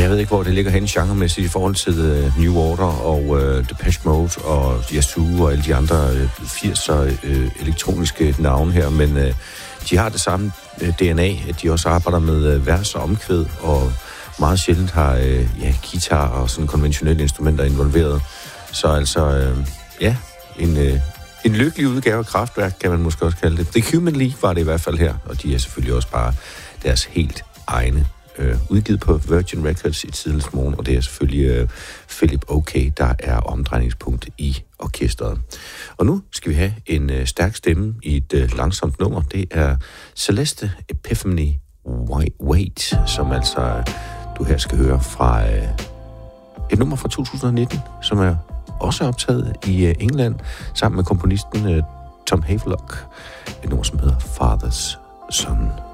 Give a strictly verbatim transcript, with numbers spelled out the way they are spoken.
Jeg ved ikke, hvor det ligger hen genremæssigt i forhold til uh, New Order og uh, Depeche Mode og Yazoo og alle de andre uh, firser uh, elektroniske navne her, men uh, de har det samme uh, D N A, at de også arbejder med uh, vers og omkvæd, og meget sjældent har uh, ja, guitar og sådan konventionelle instrumenter involveret. Så altså, uh, ja, en, uh, en lykkelig udgave af Kraftwerk, kan man måske også kalde det. The Human League var det i hvert fald her, og de er selvfølgelig også bare deres helt egne. Øh, udgivet på Virgin Records i tidligst morgen, og det er selvfølgelig øh, Philip Oakey, der er omdrejningspunkt i orkestret. Og nu skal vi have en øh, stærk stemme i et øh, langsomt nummer. Det er Celeste Epiphany Wait, som altså øh, du her skal høre fra øh, et nummer fra to tusind nitten, som er også optaget i øh, England, sammen med komponisten øh, Tom Havelock. Et nummer, som hedder Father's Son.